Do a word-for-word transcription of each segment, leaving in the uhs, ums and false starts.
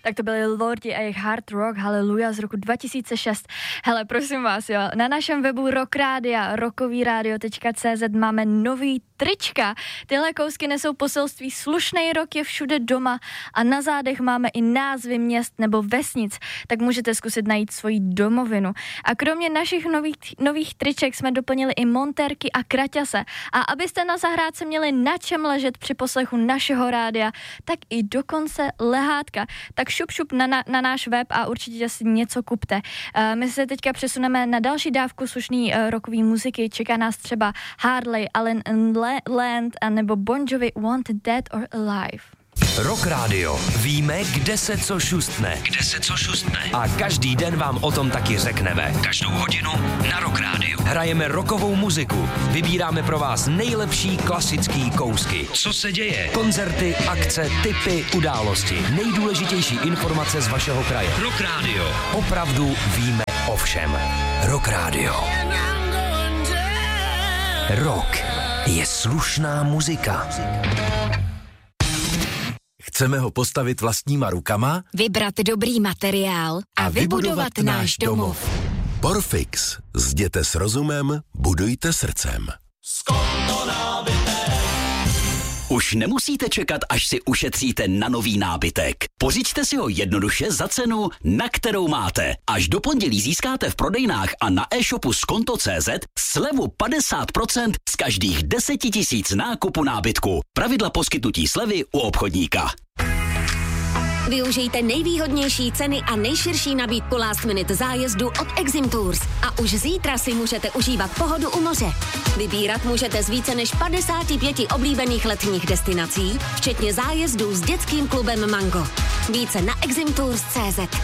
Tak to byly Lordi a jejich Hard Rock Hallelujah z roku dva tisíce šest. Hele, prosím vás, jo, na našem webu Rock Rádia, rockovyradio tečka cé zet máme nový trička. Tyhle kousky nesou poselství slušnej rock je všude doma a na zádech máme i názvy měst nebo vesnic, tak můžete zkusit najít svoji domovinu. A kromě našich nových, nových triček jsme doplnili i montérky a kraťase. A abyste na zahrádce měli na čem ležet při poslechu našeho rádia, tak i dokonce lehátka. Tak šup šup na, na, na náš web a určitě si něco kupte. Uh, my se teďka přesuneme na další dávku slušný uh, rockové muziky. Čeká nás třeba Harley, Allen and Land a nebo Bon Jovi Wanted Dead or Alive. Rock Radio. Víme, kde se co šustne. Kde se co šustne. A každý den vám o tom taky řekneme. Každou hodinu na Rock Radio. Hrajeme rockovou muziku. Vybíráme pro vás nejlepší klasický kousky. Co se děje? Koncerty, akce, tipy, události. Nejdůležitější informace z vašeho kraje. Rock Radio. Opravdu víme o všem. Rock Radio. Rock je slušná muzika. Chceme ho postavit vlastníma rukama, vybrat dobrý materiál a, a vybudovat, vybudovat náš domov. Porfix. Zděte s rozumem, budujte srdcem. Už nemusíte čekat, až si ušetříte na nový nábytek. Pořiďte si ho jednoduše za cenu, na kterou máte. Až do pondělí získáte v prodejnách a na e-shopu skonto tečka cé zet slevu padesát procent z každých deset tisíc nákupu nábytku. Pravidla poskytnutí slevy u obchodníka. Využijte nejvýhodnější ceny a nejširší nabídku last minute zájezdu od Exim Tours. A už zítra si můžete užívat pohodu u moře. Vybírat můžete z více než padesáti pěti oblíbených letních destinací, včetně zájezdů s dětským klubem Mango. Více na exim tours tečka cé zet.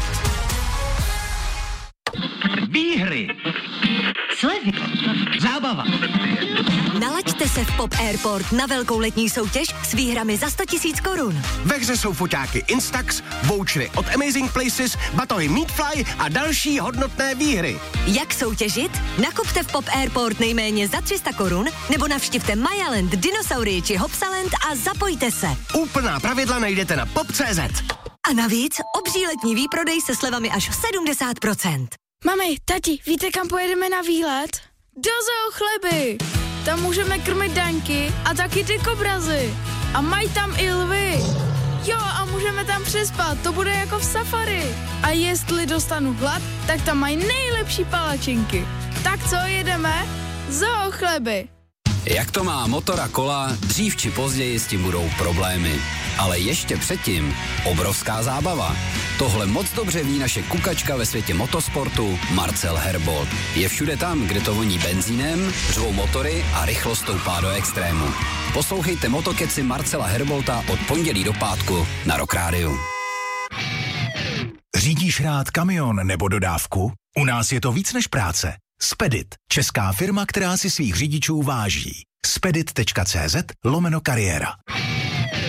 Výhry, slevy, zábava. Nalaďte se v Pop Airport na velkou letní soutěž s výhrami za sto tisíc korun. Ve hře jsou foťáky Instax, vouchery od Amazing Places, batohy Meatfly a další hodnotné výhry. Jak soutěžit? Nakupte v Pop Airport nejméně za tři sta korun nebo navštivte Mayaland, Dinosaurii či Hopsaland a zapojte se. Úplná pravidla najdete na pop tečka cé zet. A navíc obří letní výprodej se slevami až sedmdesát procent. Mami, tati, víte, kam pojedeme na výlet? Do Zoo Chleby! Tam můžeme krmit daňky a taky ty kobrazy. A mají tam i lvy. Jo, a můžeme tam přespat, to bude jako v safari. A jestli dostanu hlad, tak tam mají nejlepší palačinky. Tak co, jedeme? Zoo Chleby! Jak to má motor a kola, dřív či později s tím budou problémy. Ale ještě předtím obrovská zábava. Tohle moc dobře ví naše kukačka ve světě motosportu Marcel Herbold. Je všude tam, kde to voní benzínem, řvou motory a rychlost stoupá do extrému. Poslouchejte motokeci Marcela Herbolta od pondělí do pátku na Rock Rádiu. Řídíš rád kamion nebo dodávku? U nás je to víc než práce. Spedit, česká firma, která si svých řidičů váží. spedit tečka cé zet lomeno kariéra.